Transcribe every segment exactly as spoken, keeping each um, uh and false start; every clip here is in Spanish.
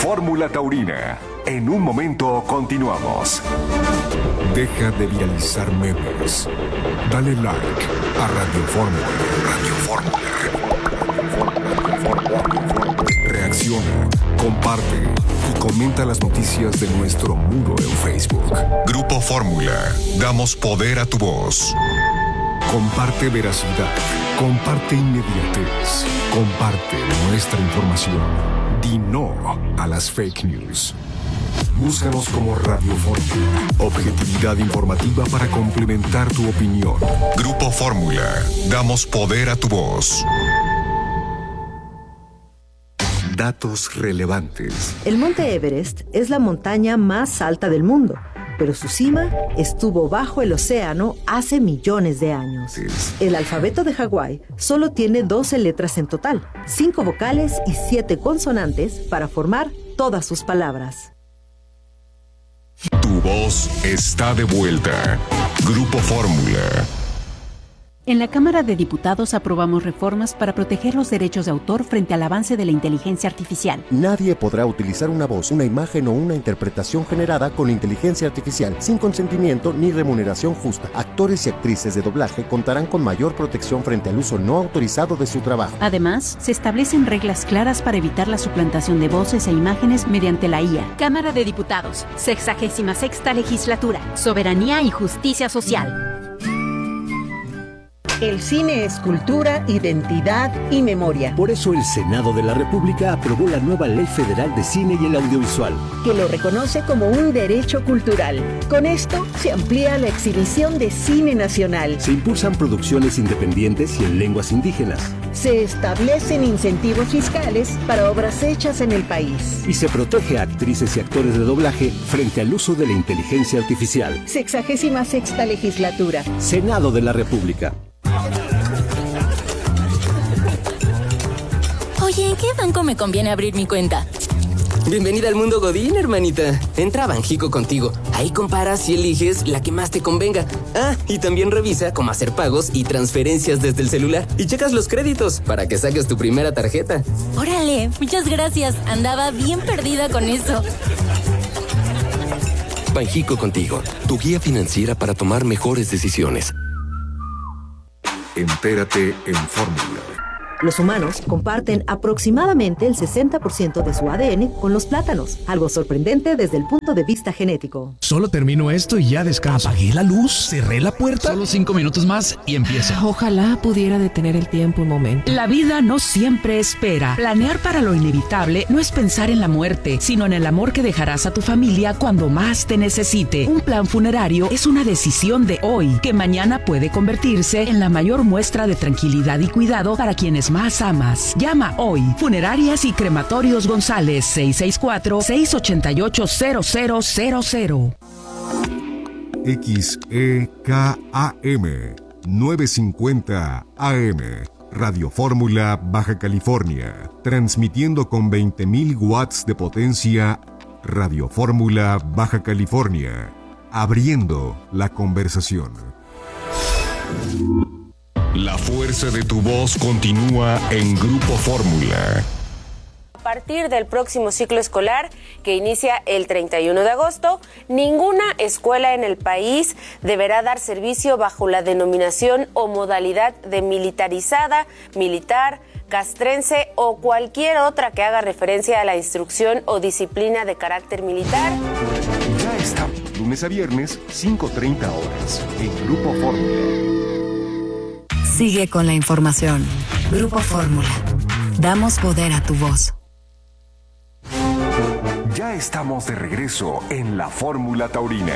Fórmula Taurina. En un momento continuamos. Deja de viralizar memes. Dale like a Radio Fórmula. Radio Fórmula. Reacciona, comparte y comenta las noticias de nuestro muro en Facebook. Grupo Fórmula. Damos poder a tu voz. Comparte veracidad. Comparte inmediatez. Comparte nuestra información. Di no a las fake news. Búscanos como Radio Fórmula. Objetividad informativa para complementar tu opinión. Grupo Fórmula. Damos poder a tu voz. Datos relevantes. El Monte Everest es la montaña más alta del mundo, pero su cima estuvo bajo el océano hace millones de años. El alfabeto de Hawái solo tiene doce letras en total, cinco vocales y siete consonantes para formar todas sus palabras. Tu voz está de vuelta. Grupo Fórmula. En la Cámara de Diputados aprobamos reformas para proteger los derechos de autor frente al avance de la inteligencia artificial. Nadie podrá utilizar una voz, una imagen o una interpretación generada con inteligencia artificial sin consentimiento ni remuneración justa. Actores y actrices de doblaje contarán con mayor protección frente al uso no autorizado de su trabajo. Además, se establecen reglas claras para evitar la suplantación de voces e imágenes mediante la I A. Cámara de Diputados, sexagésima sexta legislatura, soberanía y justicia social. El cine es cultura, identidad y memoria. Por eso el Senado de la República aprobó la nueva Ley Federal de Cine y el Audiovisual, que lo reconoce como un derecho cultural. Con esto se amplía la exhibición de cine nacional. Se impulsan producciones independientes y en lenguas indígenas. Se establecen incentivos fiscales para obras hechas en el país. Y se protege a actrices y actores de doblaje frente al uso de la inteligencia artificial. Sexagésima sexta legislatura. Senado de la República. Oye, ¿en qué banco me conviene abrir mi cuenta? Bienvenida al mundo Godín, hermanita. Entra a Banjico contigo. Ahí comparas y eliges la que más te convenga. Ah, y también revisa cómo hacer pagos y transferencias desde el celular. Y checas los créditos para que saques tu primera tarjeta. Órale, muchas gracias. Andaba bien perdida con eso. Banjico contigo, tu guía financiera para tomar mejores decisiones. Entérate en Fórmula. Los humanos comparten aproximadamente el sesenta por ciento de su A D N con los plátanos, algo sorprendente desde el punto de vista genético. Solo termino esto y ya descanso. Apagué la luz, cerré la puerta. Solo cinco minutos más y empieza. Ojalá pudiera detener el tiempo un momento. La vida no siempre espera. Planear para lo inevitable no es pensar en la muerte, sino en el amor que dejarás a tu familia cuando más te necesite. Un plan funerario es una decisión de hoy, que mañana puede convertirse en la mayor muestra de tranquilidad y cuidado para quienes más amas. Llama hoy. Funerarias y Crematorios González, seis seis cuatro, seis ocho ocho, cero cero cero cero. X E K A M novecientos cincuenta A M Radio Fórmula Baja California, transmitiendo con veinte mil watts de potencia. Radio Fórmula Baja California, abriendo la conversación. La fuerza de tu voz continúa en Grupo Fórmula. A partir del próximo ciclo escolar, que inicia el treinta y uno de agosto, ninguna escuela en el país deberá dar servicio bajo la denominación o modalidad de militarizada, militar, castrense o cualquier otra que haga referencia a la instrucción o disciplina de carácter militar. Ya está, lunes a viernes, cinco treinta horas, en Grupo Fórmula. Sigue con la información. Grupo Fórmula. Damos poder a tu voz. Ya estamos de regreso en la Fórmula Taurina.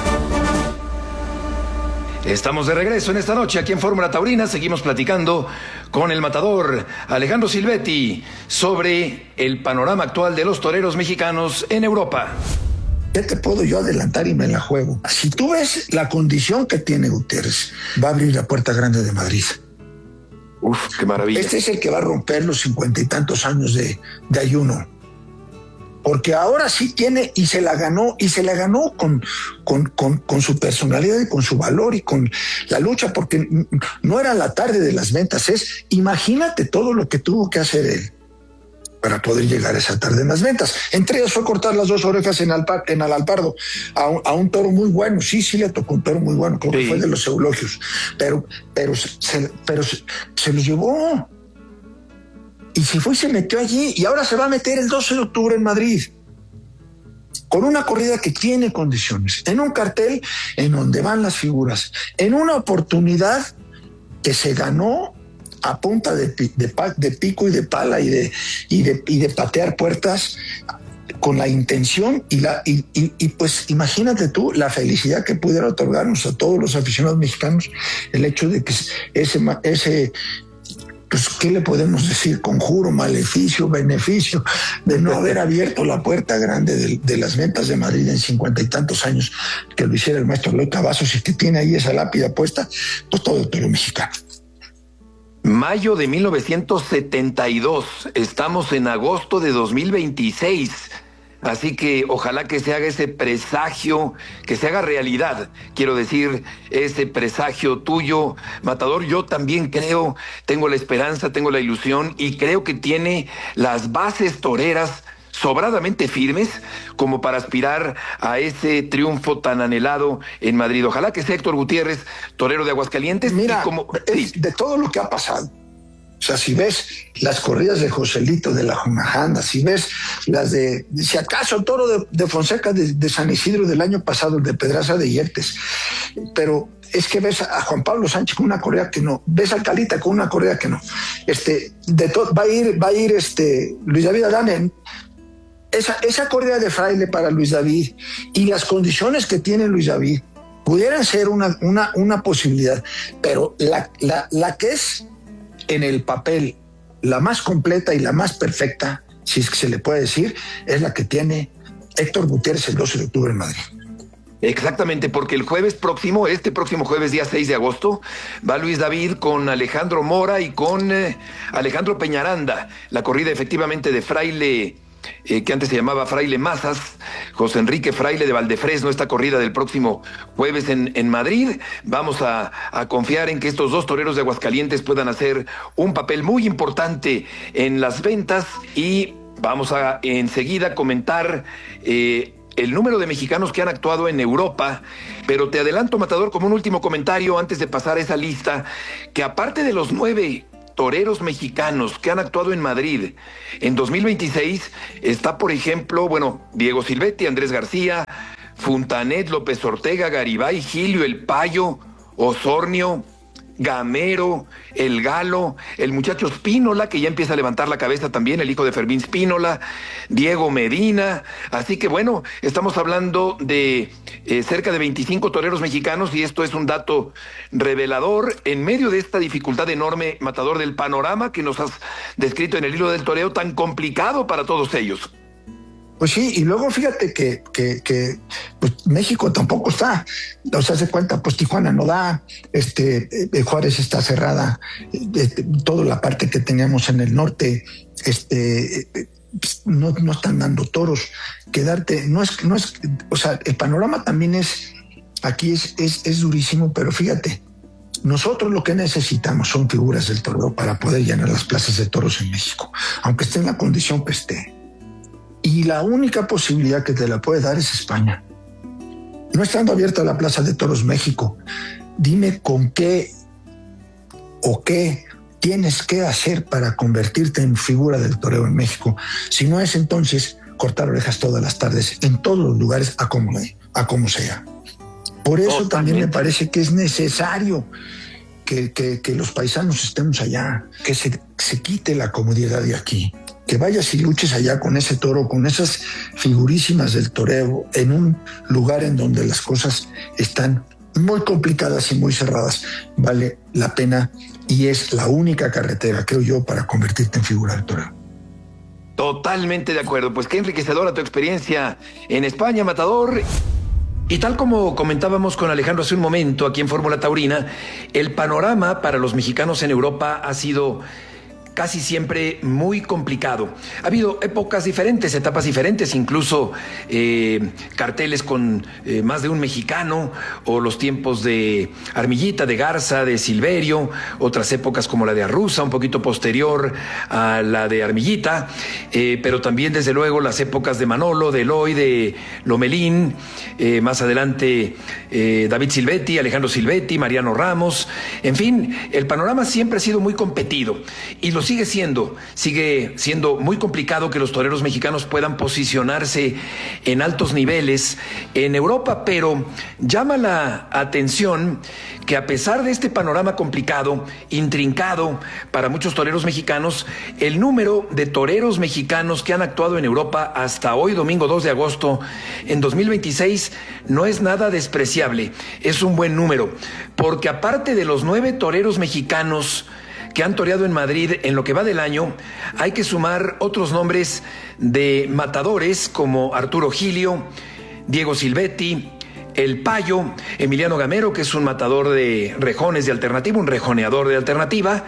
Estamos de regreso en esta noche aquí en Fórmula Taurina. Seguimos platicando con el matador Alejandro Silvetti sobre el panorama actual de los toreros mexicanos en Europa. Ya te puedo yo adelantar y me la juego. Si tú ves la condición que tiene Gutiérrez, va a abrir la puerta grande de Madrid. Uf, qué maravilla. Este es el que va a romper los cincuenta y tantos años de, de ayuno. Porque ahora sí tiene, y se la ganó, y se la ganó con, con, con, con su personalidad y con su valor y con la lucha, porque no era la tarde de las ventas, es, imagínate todo lo que tuvo que hacer él. para poder llegar esa tarde en las ventas. Entre ellas fue cortar las dos orejas en, Alpa, en Alalpardo a un, a un toro muy bueno. Sí, sí le tocó un toro muy bueno, creo sí. que fue de los eulogios, pero, pero, se, pero se, se lo llevó. Y se fue y se metió allí, y ahora se va a meter el doce de octubre en Madrid, con una corrida que tiene condiciones, en un cartel en donde van las figuras, en una oportunidad que se ganó a punta de, de, de pico y de pala y de, y de, y de patear puertas, con la intención y la y, y, y pues imagínate tú la felicidad que pudiera otorgarnos a todos los aficionados mexicanos el hecho de que ese ese pues qué le podemos decir, conjuro, maleficio, beneficio de no haber abierto la puerta grande de, de las ventas de Madrid en cincuenta y tantos años, que lo hiciera el maestro Eloy Cavazos y que tiene ahí esa lápida puesta, pues todo el toro mexicano. Mayo de mil novecientos setenta y dos, estamos en agosto de dos mil veintiséis, así que ojalá que se haga ese presagio, que se haga realidad, quiero decir, ese presagio tuyo, Matador. Yo también creo, tengo la esperanza, tengo la ilusión y creo que tiene las bases toreras sobradamente firmes como para aspirar a ese triunfo tan anhelado en Madrid. Ojalá que sea Héctor Gutiérrez, torero de Aguascalientes. Mira, y como, sí. de todo lo que ha pasado, o sea, si ves las corridas de Joselito de la Junajanda, si ves las de, si acaso el toro de, de Fonseca de, de San Isidro del año pasado, el de Pedraza de Yertes, pero es que ves a Juan Pablo Sánchez con una correa que no, ves a Calita con una correa que no, este, de to, va a ir, va a ir este Luis David Adán en esa, esa correa de Fraile para Luis David y las condiciones que tiene Luis David pudieran ser una, una, una posibilidad, pero la, la, la que es en el papel la más completa y la más perfecta, si es que se le puede decir, es la que tiene Héctor Gutiérrez el doce de octubre en Madrid. Exactamente, porque el jueves próximo, este próximo jueves día seis de agosto, va Luis David con Alejandro Mora y con eh, Alejandro Peñaranda, la corrida efectivamente de Fraile, Eh, que antes se llamaba Fraile Mazas, José Enrique Fraile de Valdefresno, esta corrida del próximo jueves en, en Madrid. Vamos a, a confiar en que estos dos toreros de Aguascalientes puedan hacer un papel muy importante en las ventas y vamos a enseguida comentar eh, el número de mexicanos que han actuado en Europa, pero te adelanto, Matador, como un último comentario antes de pasar a esa lista, que aparte de los nueve toreros mexicanos que han actuado en Madrid en dos mil veintiséis, está, por ejemplo, bueno, Diego Silvetti, Andrés García, Funtanet, López Ortega, Garibay, Gilio, El Payo, Osornio, Gamero, El Galo, el muchacho Spínola, que ya empieza a levantar la cabeza también, el hijo de Fermín Spínola, Diego Medina. Así que bueno, estamos hablando de eh, cerca de veinticinco toreros mexicanos y esto es un dato revelador en medio de esta dificultad enorme, Matador, del panorama que nos has descrito en el hilo del toreo tan complicado para todos ellos. Pues sí, y luego fíjate que, que, que pues México tampoco está, o sea, se cuenta, pues Tijuana no da, este eh, Juárez está cerrada, este, toda la parte que teníamos en el norte, este eh, pues no, no están dando toros, quedarte, no es, no es, o sea, el panorama también es, aquí es, es, es durísimo, pero fíjate, nosotros lo que necesitamos son figuras del toro para poder llenar las plazas de toros en México, aunque esté en la condición que esté. Y la única posibilidad que te la puede dar es España. No estando abierta la Plaza de Toros México, dime con qué o qué tienes que hacer para convertirte en figura del toreo en México. Si no es entonces cortar orejas todas las tardes, en todos los lugares, a como, a como sea. Por eso Totalmente. También me parece que es necesario que, que, que los paisanos estemos allá, que se, se quite la comodidad de aquí. Que vayas y luches allá con ese toro, con esas figurísimas del toreo, en un lugar en donde las cosas están muy complicadas y muy cerradas. Vale la pena y es la única carretera, creo yo, para convertirte en figura del toreo. Totalmente de acuerdo. Pues qué enriquecedora tu experiencia en España, Matador. Y tal como comentábamos con Alejandro hace un momento aquí en Fórmula Taurina, el panorama para los mexicanos en Europa ha sido casi siempre muy complicado. Ha habido épocas diferentes, etapas diferentes, incluso eh, carteles con eh, más de un mexicano, o los tiempos de Armillita, de Garza, de Silverio, otras épocas como la de Arruza, un poquito posterior a la de Armillita, eh, pero también desde luego las épocas de Manolo, de Eloy, de Lomelín, eh, más adelante eh, David Silvetti, Alejandro Silvetti, Mariano Ramos, en fin, el panorama siempre ha sido muy competido y lo sigue siendo, sigue siendo muy complicado que los toreros mexicanos puedan posicionarse en altos niveles en Europa, pero llama la atención que a pesar de este panorama complicado, intrincado para muchos toreros mexicanos, el número de toreros mexicanos que han actuado en Europa hasta hoy, domingo dos de agosto, en dos mil veintiséis, no es nada despreciable, es un buen número, porque aparte de los nueve toreros mexicanos que han toreado en Madrid en lo que va del año, hay que sumar otros nombres de matadores como Arturo Gilio, Diego Silvetti, El Payo, Emiliano Gamero, que es un matador de rejones de alternativa, un rejoneador de alternativa,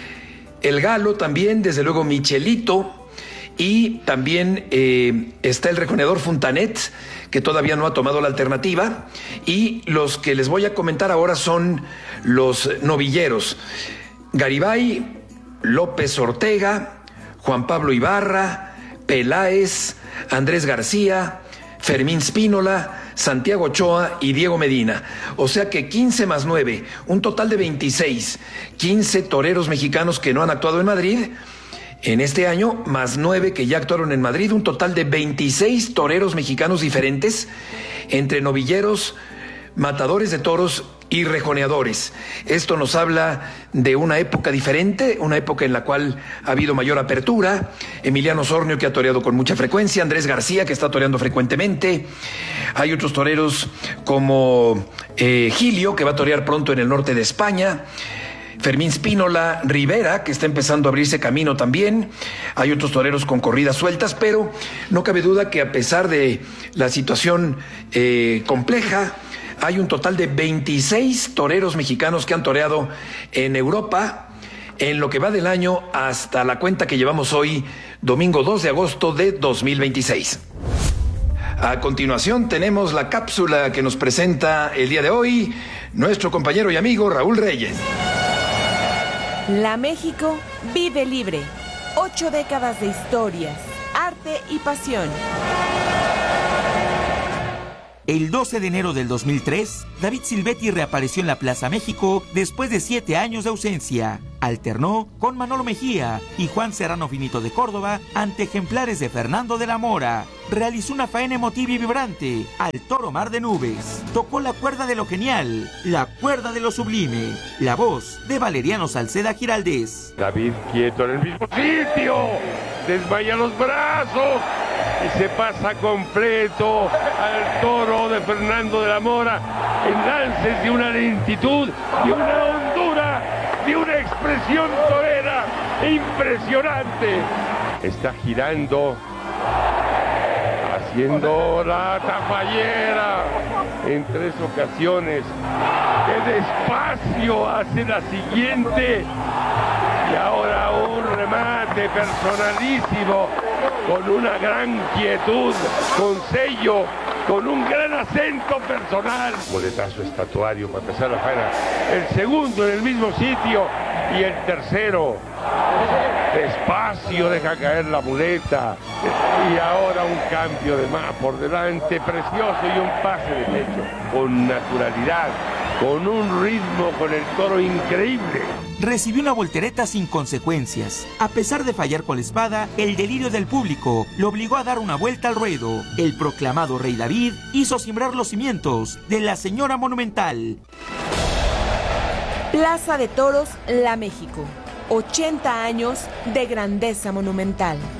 El Galo también, desde luego Michelito, y también eh, está el rejoneador Fontanet, que todavía no ha tomado la alternativa, y los que les voy a comentar ahora son los novilleros: Garibay, López Ortega, Juan Pablo Ibarra, Peláez, Andrés García, Fermín Spínola, Santiago Ochoa y Diego Medina. O sea que quince más nueve, un total de veintiséis. quince toreros mexicanos que no han actuado en Madrid en este año, más nueve que ya actuaron en Madrid, un total de veintiséis toreros mexicanos diferentes, entre novilleros, matadores de toros y rejoneadores. Esto nos habla de una época diferente, una época en la cual ha habido mayor apertura. Emiliano Sornio, que ha toreado con mucha frecuencia, Andrés García, que está toreando frecuentemente. Hay otros toreros como eh, Gilio, que va a torear pronto en el norte de España. Fermín Spínola Rivera, que está empezando a abrirse camino también. Hay otros toreros con corridas sueltas, pero no cabe duda que a pesar de la situación eh, compleja, hay un total de veintiséis toreros mexicanos que han toreado en Europa en lo que va del año hasta la cuenta que llevamos hoy, domingo dos de agosto de dos mil veintiséis. A continuación tenemos la cápsula que nos presenta el día de hoy nuestro compañero y amigo Raúl Reyes. La México vive libre. Ocho décadas de historias, arte y pasión. El doce de enero del dos mil tres, David Silvetti reapareció en la Plaza México después de siete años de ausencia. Alternó con Manolo Mejía y Juan Serrano Finito de Córdoba ante ejemplares de Fernando de la Mora. Realizó una faena emotiva y vibrante al toro Mar de Nubes. Tocó la cuerda de lo genial, la cuerda de lo sublime. La voz de Valeriano Salceda Giraldez. David quieto en el mismo sitio, desmaya los brazos y se pasa completo al toro de Fernando de la Mora en lances de una lentitud, de una hondura, de una expresión torera impresionante. Está girando, haciendo la tafallera en tres ocasiones. Que despacio hace la siguiente. Y ahora un remate personalísimo, con una gran quietud, con sello, con un gran acento personal. Boletazo estatuario para empezar la faena. El segundo en el mismo sitio y el tercero despacio deja caer la muleta. Y ahora un cambio de más por delante precioso y un pase de pecho con naturalidad, con un ritmo con el toro increíble. Recibió una voltereta sin consecuencias. A pesar de fallar con la espada, el delirio del público lo obligó a dar una vuelta al ruedo. El proclamado Rey David hizo simbrar los cimientos de la Señora Monumental. Plaza de Toros, La México. ochenta años de grandeza monumental.